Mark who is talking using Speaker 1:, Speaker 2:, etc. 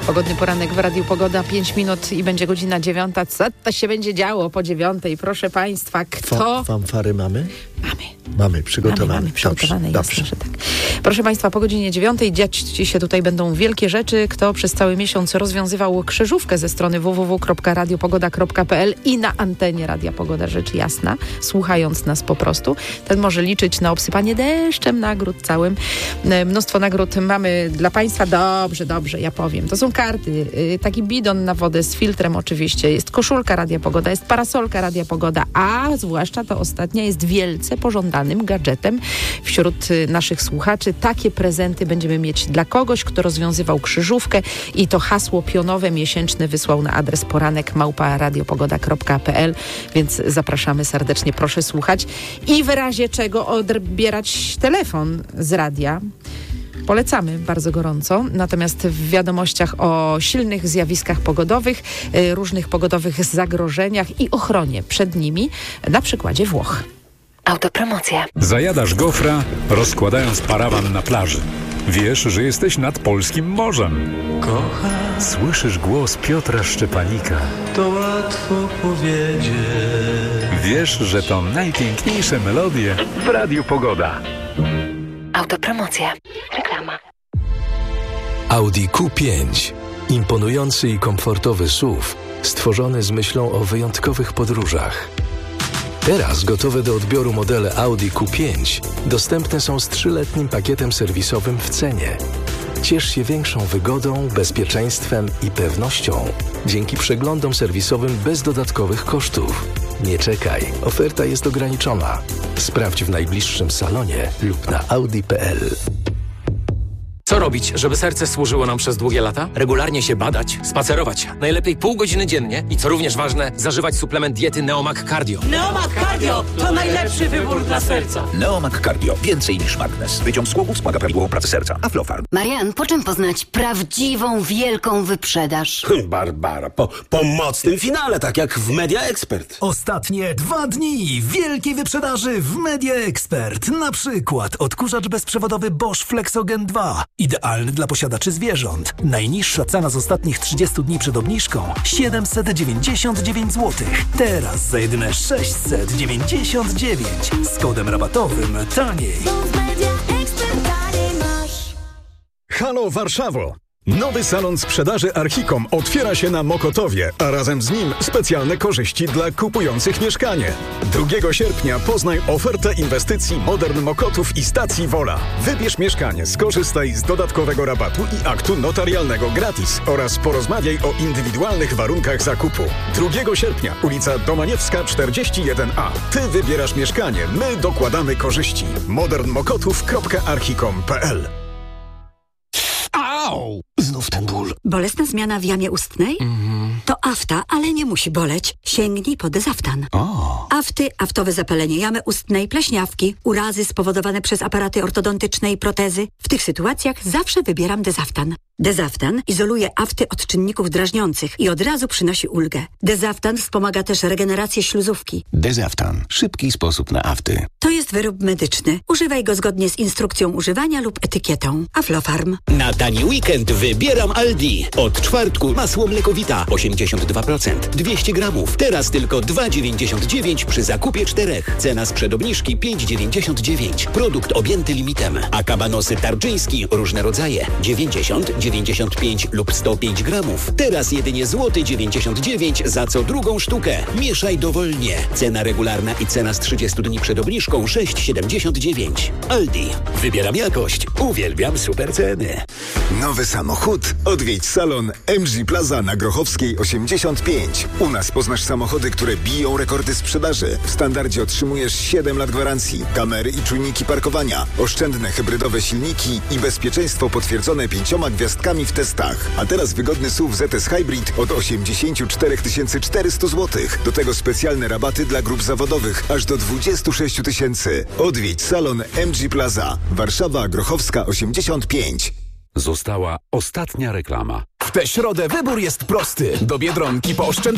Speaker 1: Pogodny poranek w Radiu Pogoda, 5 minut i będzie godzina 9. Co to się będzie działo po 9? Proszę Państwa, kto...
Speaker 2: Fanfary mamy?
Speaker 1: Mamy
Speaker 2: przygotowane.
Speaker 1: Przygotowane,
Speaker 2: Dobrze.
Speaker 1: jasne, że tak. Proszę Państwa, po godzinie 9 dziać się tutaj będą wielkie rzeczy. Kto przez cały miesiąc rozwiązywał krzyżówkę ze strony www.radiopogoda.pl i na antenie Radia Pogoda, rzecz jasna, słuchając nas po prostu, ten może liczyć na obsypanie deszczem nagród całym. Mnóstwo nagród mamy dla Państwa. Dobrze, ja powiem. To są karty, taki bidon na wodę z filtrem oczywiście, jest koszulka Radia Pogoda, jest parasolka Radia Pogoda, a zwłaszcza to ostatnia jest wielce pożądanym gadżetem wśród naszych słuchaczy. Takie prezenty będziemy mieć dla kogoś, kto rozwiązywał krzyżówkę i to hasło pionowe miesięczne wysłał na adres poranek@radiopogoda.pl, więc zapraszamy serdecznie, proszę słuchać i w razie czego odbierać telefon z radia. Polecamy bardzo gorąco. Natomiast w wiadomościach o silnych zjawiskach pogodowych, różnych pogodowych zagrożeniach i ochronie przed nimi, na przykładzie Włoch.
Speaker 3: Autopromocja.
Speaker 4: Zajadasz gofra, rozkładając parawan na plaży. Wiesz, że jesteś nad polskim morzem.
Speaker 5: Kocham,
Speaker 4: Słyszysz głos Piotra Szczepanika.
Speaker 5: to łatwo powiedzieć.
Speaker 4: Wiesz, że to najpiękniejsze melodie w Radiu Pogoda.
Speaker 3: Autopromocja. Reklama.
Speaker 6: Audi Q5. Imponujący i komfortowy SUV, stworzony z myślą o wyjątkowych podróżach. Teraz gotowe do odbioru modele Audi Q5 dostępne są z 3-letnim pakietem serwisowym w cenie. Ciesz się większą wygodą, bezpieczeństwem i pewnością dzięki przeglądom serwisowym bez dodatkowych kosztów. Nie czekaj, oferta jest ograniczona. Sprawdź w najbliższym salonie lub na audi.pl.
Speaker 7: Co robić, żeby serce służyło nam przez długie lata? Regularnie się badać, spacerować, najlepiej pół godziny dziennie i co również ważne, zażywać suplement diety Neomag Cardio.
Speaker 8: Neomag Cardio to najlepszy wybór dla serca.
Speaker 9: Neomag Cardio. Więcej niż magnez. Wyciąg z głowów wspomaga prawidłową pracę serca. Aflofarm.
Speaker 3: Marian, po czym poznać prawdziwą, wielką wyprzedaż?
Speaker 10: Barbara, po mocnym finale, tak jak w Media Expert.
Speaker 11: Ostatnie 2 dni wielkiej wyprzedaży w Media Expert. Na przykład odkurzacz bezprzewodowy Bosch Flexogen 2. Idealny dla posiadaczy zwierząt. Najniższa cena z ostatnich 30 dni przed obniżką 799 zł. Teraz za jedyne 699 z kodem rabatowym taniej.
Speaker 12: Halo Warszawo! Nowy salon sprzedaży Archicom otwiera się na Mokotowie, a razem z nim specjalne korzyści dla kupujących mieszkanie. 2 sierpnia poznaj ofertę inwestycji Modern Mokotów i stacji Wola. Wybierz mieszkanie, skorzystaj z dodatkowego rabatu i aktu notarialnego gratis oraz porozmawiaj o indywidualnych warunkach zakupu. 2 sierpnia, ulica Domaniewska 41A. Ty wybierasz mieszkanie, my dokładamy korzyści. modernmokotów.archicom.pl.
Speaker 11: Au! Znów ten ból.
Speaker 13: Bolesna zmiana w jamie ustnej? To afta, ale nie musi boleć. Sięgnij po Dezaftan. Afty, aftowe zapalenie jamy ustnej, pleśniawki, urazy spowodowane przez aparaty ortodontyczne i protezy. W tych sytuacjach zawsze wybieram Dezaftan. Dezaftan izoluje afty od czynników drażniących i od razu przynosi ulgę. Dezaftan wspomaga też regenerację śluzówki.
Speaker 14: Dezaftan. Szybki sposób na afty.
Speaker 13: To jest wyrób medyczny. Używaj go zgodnie z instrukcją używania lub etykietą. Aflofarm.
Speaker 15: Na tani weekend wybieram Aldi. Od czwartku masło mlekowita 82%, 200 gramów. Teraz tylko 2,99 przy zakupie 4. Cena sprzed obniżki 5,99. Produkt objęty limitem. A kabanosy tarczyński różne rodzaje 90, 95 lub 105 gramów. Teraz jedynie złoty 99 za co drugą sztukę. Mieszaj dowolnie. Cena regularna i cena z 30 dni przed obniżką 6,79. Aldi. Wybieram jakość. Uwielbiam super ceny.
Speaker 16: Nowy samochód? Odwiedź salon MG Plaza na Grochowskiej 85. U nas poznasz samochody, które biją rekordy sprzedaży. W standardzie otrzymujesz 7 lat gwarancji, kamery i czujniki parkowania, oszczędne hybrydowe silniki i bezpieczeństwo potwierdzone 5 gwiazdkami w testach. A teraz wygodny SUV ZS Hybrid od 84 400 zł. Do tego specjalne rabaty dla grup zawodowych aż do 26 000. Odwiedź salon MG Plaza. Warszawa, Grochowska 85.
Speaker 4: Została ostatnia reklama.
Speaker 11: W tę środę wybór jest prosty. Do Biedronki pooszczędź